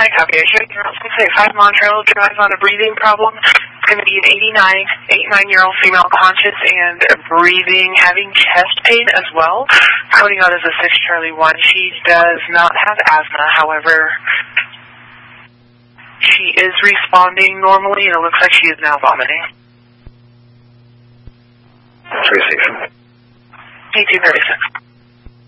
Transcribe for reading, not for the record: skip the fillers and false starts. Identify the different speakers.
Speaker 1: I copy. I should you're 685 Montreal Drive on a breathing problem. It's going to be an 89-year-old female conscious and breathing, having chest pain as well. Coding out as a 6 Charlie 1. She does not have asthma, however, she is responding normally, and it looks like she is now vomiting.
Speaker 2: 36.
Speaker 1: 1836.